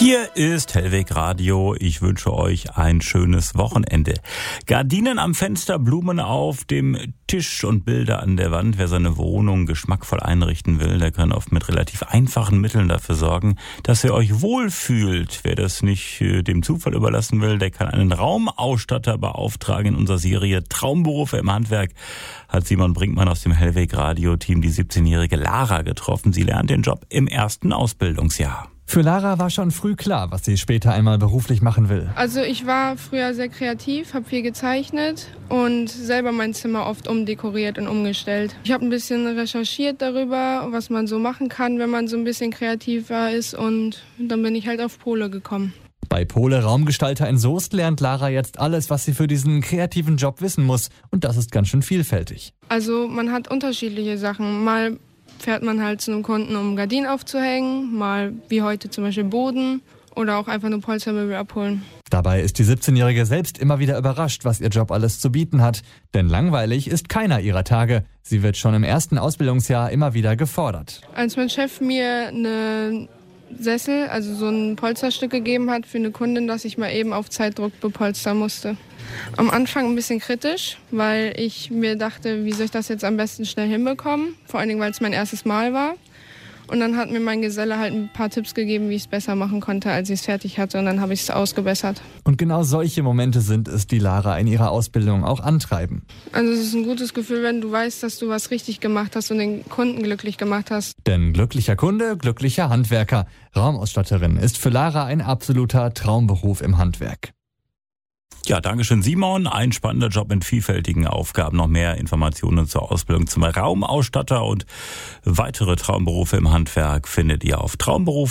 Hier ist Hellweg Radio. Ich wünsche euch ein schönes Wochenende. Gardinen am Fenster, Blumen auf dem Tisch und Bilder an der Wand. Wer seine Wohnung geschmackvoll einrichten will, der kann oft mit relativ einfachen Mitteln dafür sorgen, dass ihr euch wohlfühlt. Wer das nicht dem Zufall überlassen will, der kann einen Raumausstatter beauftragen. In unserer Serie Traumberufe im Handwerk hat Simon Brinkmann aus dem Hellweg Radio Team die 17-jährige Lara getroffen. Sie lernt den Job im ersten Ausbildungsjahr. Für Lara war schon früh klar, was sie später einmal beruflich machen will. Also ich war früher sehr kreativ, habe viel gezeichnet und selber mein Zimmer oft umdekoriert und umgestellt. Ich habe ein bisschen recherchiert darüber, was man so machen kann, wenn man so ein bisschen kreativer ist, und dann bin ich halt auf Pole gekommen. Bei Pole Raumgestalter in Soest lernt Lara jetzt alles, was sie für diesen kreativen Job wissen muss, und das ist ganz schön vielfältig. Also man hat unterschiedliche Sachen. Mal fährt man halt zu einem Kunden, um Gardinen aufzuhängen, mal wie heute zum Beispiel Boden oder auch einfach nur Polstermöbel abholen. Dabei ist die 17-Jährige selbst immer wieder überrascht, was ihr Job alles zu bieten hat. Denn langweilig ist keiner ihrer Tage. Sie wird schon im ersten Ausbildungsjahr immer wieder gefordert. Als mein Chef mir eine Sessel, also so ein Polsterstück gegeben hat für eine Kundin, das ich mal eben auf Zeitdruck bepolstern musste. Am Anfang ein bisschen kritisch, weil ich mir dachte, wie soll ich das jetzt am besten schnell hinbekommen? Vor allen Dingen, weil es mein erstes Mal war. Und dann hat mir mein Geselle halt ein paar Tipps gegeben, wie ich es besser machen konnte, als ich es fertig hatte. Und dann habe ich es ausgebessert. Und genau solche Momente sind es, die Lara in ihrer Ausbildung auch antreiben. Also es ist ein gutes Gefühl, wenn du weißt, dass du was richtig gemacht hast und den Kunden glücklich gemacht hast. Denn glücklicher Kunde, glücklicher Handwerker. Raumausstatterin ist für Lara ein absoluter Traumberuf im Handwerk. Ja, dankeschön Simon. Ein spannender Job mit vielfältigen Aufgaben. Noch mehr Informationen zur Ausbildung zum Raumausstatter und weitere Traumberufe im Handwerk findet ihr auf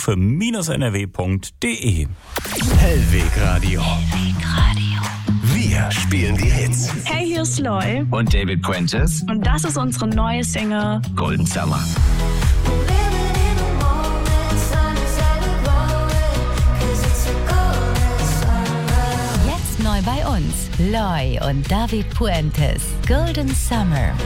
traumberufe-nrw.de. Hellweg Radio. Wir spielen die Hits. Hey, hier ist Loy. Und David Puentes. Und das ist unsere neue Single Golden Summer. Neu bei uns, Loy und David Puentes, Golden Summer.